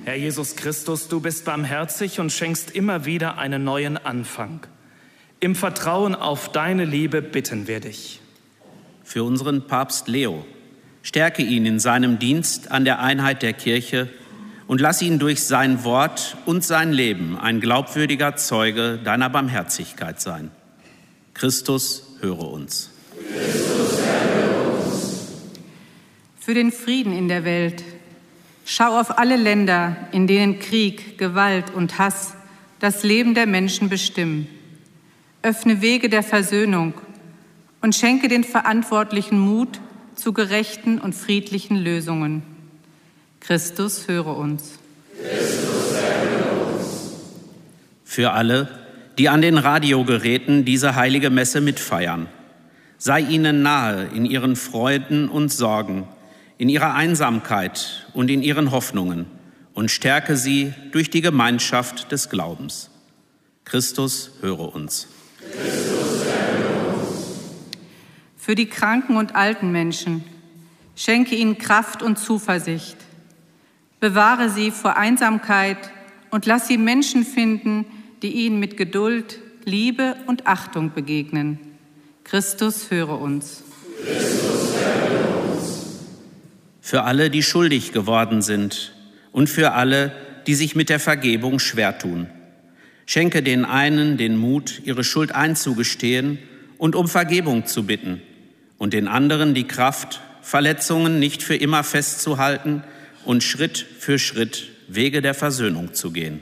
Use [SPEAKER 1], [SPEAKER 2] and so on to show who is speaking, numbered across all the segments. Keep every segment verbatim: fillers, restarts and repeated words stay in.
[SPEAKER 1] Herr Jesus Christus, du bist barmherzig und schenkst immer wieder einen neuen Anfang. Im Vertrauen auf deine Liebe bitten wir dich.
[SPEAKER 2] Für unseren Papst Leo, stärke ihn in seinem Dienst an der Einheit der Kirche und lass ihn durch sein Wort und sein Leben ein glaubwürdiger Zeuge deiner Barmherzigkeit sein. Christus, höre uns.
[SPEAKER 3] Christus, höre uns.
[SPEAKER 4] Für den Frieden in der Welt. Schau auf alle Länder, in denen Krieg, Gewalt und Hass das Leben der Menschen bestimmen. Öffne Wege der Versöhnung und schenke den Verantwortlichen Mut zu gerechten und friedlichen Lösungen. Christus, höre uns.
[SPEAKER 3] Christus, höre uns.
[SPEAKER 2] Für alle, die an den Radiogeräten diese heilige Messe mitfeiern, sei ihnen nahe in ihren Freuden und Sorgen, in ihrer Einsamkeit und in ihren Hoffnungen und stärke sie durch die Gemeinschaft des Glaubens. Christus, höre uns.
[SPEAKER 3] Christus, höre uns.
[SPEAKER 4] Für die kranken und alten Menschen, schenke ihnen Kraft und Zuversicht. Bewahre sie vor Einsamkeit und lass sie Menschen finden, die ihnen mit Geduld, Liebe und Achtung begegnen. Christus, höre uns.
[SPEAKER 3] Christus, höre uns.
[SPEAKER 2] Für alle, die schuldig geworden sind und für alle, die sich mit der Vergebung schwer tun. Schenke den einen den Mut, ihre Schuld einzugestehen und um Vergebung zu bitten, und den anderen die Kraft, Verletzungen nicht für immer festzuhalten und Schritt für Schritt Wege der Versöhnung zu gehen.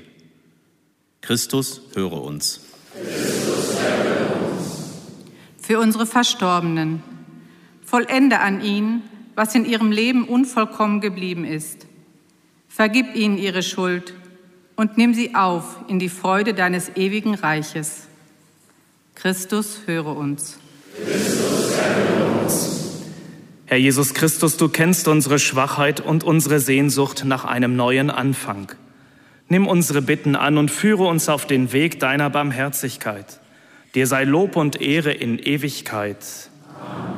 [SPEAKER 2] Christus, höre uns.
[SPEAKER 3] Christus, höre uns.
[SPEAKER 4] Für unsere Verstorbenen, vollende an ihnen, was in ihrem Leben unvollkommen geblieben ist. Vergib ihnen ihre Schuld und nimm sie auf in die Freude deines ewigen Reiches. Christus, höre uns.
[SPEAKER 3] Christus, höre uns.
[SPEAKER 1] Herr Jesus Christus, du kennst unsere Schwachheit und unsere Sehnsucht nach einem neuen Anfang. Nimm unsere Bitten an und führe uns auf den Weg deiner Barmherzigkeit. Dir sei Lob und Ehre in Ewigkeit.